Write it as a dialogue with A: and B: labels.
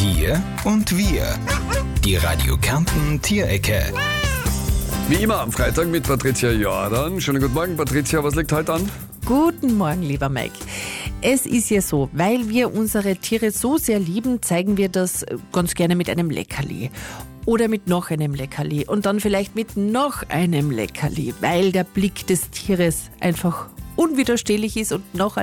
A: Tier und Wir. Die Radio Kärnten Tierecke.
B: Wie immer am Freitag mit Patricia Jordan. Schönen guten Morgen, Patricia. Was liegt heute an?
C: Guten Morgen, lieber Mike. Es ist ja so, weil wir unsere Tiere so sehr lieben, zeigen wir das ganz gerne mit einem Leckerli. Oder mit noch einem Leckerli und dann vielleicht mit noch einem Leckerli, weil der Blick des Tieres einfach unwiderstehlich ist und noch